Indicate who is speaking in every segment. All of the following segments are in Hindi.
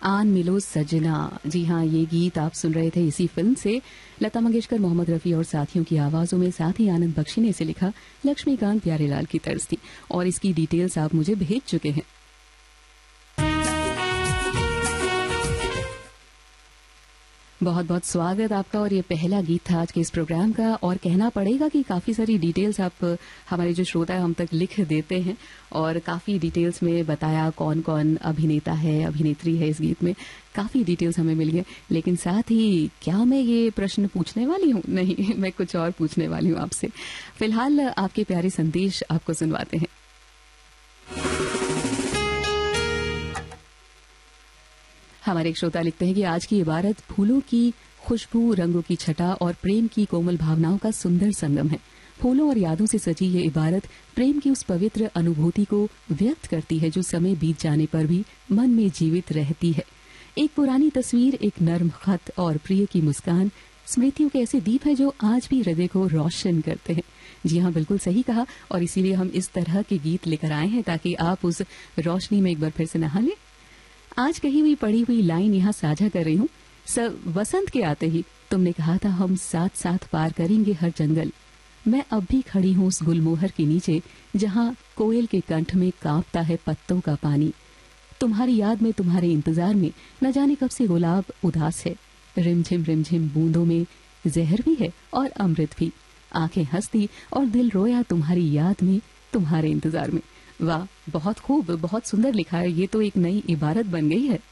Speaker 1: आन मिलो सजना। जी हाँ, ये गीत आप सुन रहे थे इसी फिल्म से। लता मंगेशकर, मोहम्मद रफी और साथियों की आवाजों में, साथ ही आनंद बख्शी ने इसे लिखा। लक्ष्मीकांत प्यारेलाल की तर्ज थी और इसकी डिटेल्स आप मुझे भेज चुके हैं। बहुत बहुत स्वागत आपका। और ये पहला गीत था आज के इस प्रोग्राम का। और कहना पड़ेगा कि काफी सारी डिटेल्स आप हमारे जो श्रोता है हम तक लिख देते हैं और काफी डिटेल्स में बताया कौन कौन अभिनेता है, अभिनेत्री है इस गीत में। काफी डिटेल्स हमें मिल गए। लेकिन साथ ही क्या मैं ये प्रश्न पूछने वाली हूँ? नहीं, मैं कुछ और पूछने वाली हूँ आपसे। फिलहाल आपके प्यारे संदेश आपको सुनवाते हैं। हमारे एक श्रोता लिखते हैं कि आज की इबारत फूलों की खुशबू, रंगों की छटा और प्रेम की कोमल भावनाओं का सुंदर संगम है। फूलों और यादों से सजी ये इबारत प्रेम की उस पवित्र अनुभूति को व्यक्त करती है जो समय बीत जाने पर भी मन में जीवित रहती है। एक पुरानी तस्वीर, एक नर्म खत और प्रिय की मुस्कान स्मृतियों के ऐसे दीप हैं जो आज भी हृदय को रोशन करते हैं। जी हाँ, बिल्कुल सही कहा। और इसीलिए हम इस तरह के गीत लेकर आए हैं ताकि आप उस रोशनी में एक बार फिर से नहा लें। आज कही हुई पढ़ी हुई लाइन यहाँ साझा कर रही हूँ। वसंत के आते ही तुमने कहा था हम साथ साथ पार करेंगे हर जंगल। मैं अब भी खड़ी हूँ उस गुलमोहर के नीचे जहाँ कोयल के कंठ में कांपता है पत्तों का पानी। तुम्हारी याद में, तुम्हारे इंतजार में न जाने कब से गुलाब उदास है। रिमझिम बूंदों में जहर भी है और अमृत भी। आंखें हंसती और दिल रोया तुम्हारी याद में, तुम्हारे इंतजार में। वाह, बहुत खूब, बहुत सुंदर लिखा है। ये तो एक नई इबारत बन गई है।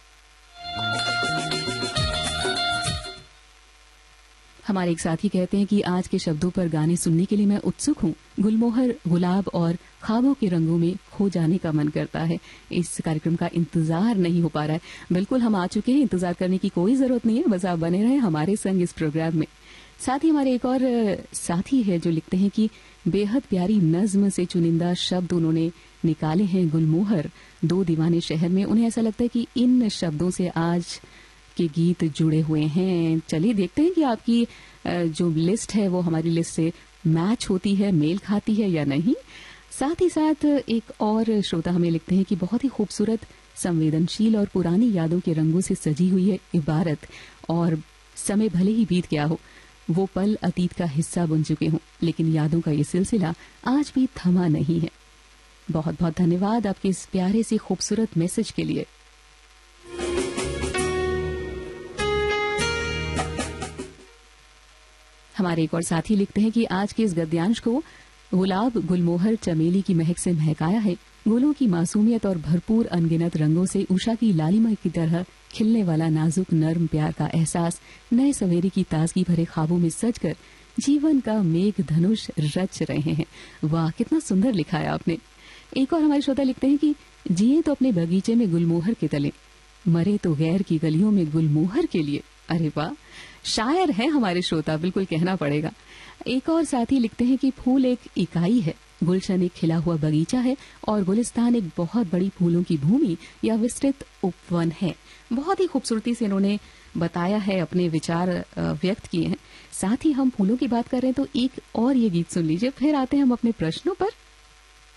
Speaker 1: हमारे एक साथी कहते हैं कि आज के शब्दों पर गाने सुनने के लिए मैं उत्सुक हूँ। गुलमोहर, गुलाब और ख्वाबों के रंगों में खो जाने का मन करता है। इस कार्यक्रम का इंतजार नहीं हो पा रहा है। बिल्कुल हम आ चुके हैं, इंतजार करने की कोई जरूरत नहीं है, बस आप बने रहें हमारे संग इस प्रोग्राम में। साथ ही हमारे एक और साथी है जो लिखते हैं कि बेहद प्यारी नज्म से चुनिंदा शब्द उन्होंने निकाले हैं गुलमोहर, दो दीवाने शहर में। उन्हें ऐसा लगता है कि इन शब्दों से आज के गीत जुड़े हुए हैं। चलिए देखते हैं कि आपकी जो लिस्ट है वो हमारी लिस्ट से मैच होती है, मेल खाती है या नहीं। साथ ही साथ एक और श्रोता हमें लिखते हैं कि बहुत ही खूबसूरत, संवेदनशील और पुरानी यादों के रंगों से सजी हुई है इबारत। और समय भले ही बीत गया हो, वो पल अतीत का हिस्सा बन चुके हों, लेकिन यादों का ये सिलसिला आज भी थमा नहीं है। बहुत बहुत धन्यवाद आपके इस प्यारे से खूबसूरत मैसेज के लिए। हमारे एक और साथी लिखते हैं कि आज के इस गद्यांश को गुलाब, गुलमोहर, चमेली की महक से महकाया है। गुलों की मासूमियत और भरपूर अनगिनत रंगों से उषा की लालिमा की तरह खिलने वाला नाजुक नर्म प्यार का एहसास नए सवेरे की ताजगी भरे ख्वाबों में सजकर जीवन का मेघ धनुष रच रहे हैं। वाह, कितना सुंदर लिखा है आपने। एक और हमारे श्रोता लिखते हैं कि जिए तो अपने बगीचे में गुलमोहर के तले, मरे तो गैर की गलियों में गुलमोहर के लिए। अरे वाह, शायर है हमारे श्रोता, बिल्कुल कहना पड़ेगा। एक और साथी लिखते हैं कि फूल एक इकाई है, गुलशन एक खिला हुआ बगीचा है और गुलिस्तान एक बहुत बड़ी फूलों की भूमि या विस्तृत उपवन है। बहुत ही खूबसूरती से इन्होंने बताया है, अपने विचार व्यक्त किए हैं। साथ ही हम फूलों की बात कर रहे हैं तो एक और ये गीत सुन लीजिए, फिर आते हैं हम अपने प्रश्नों पर।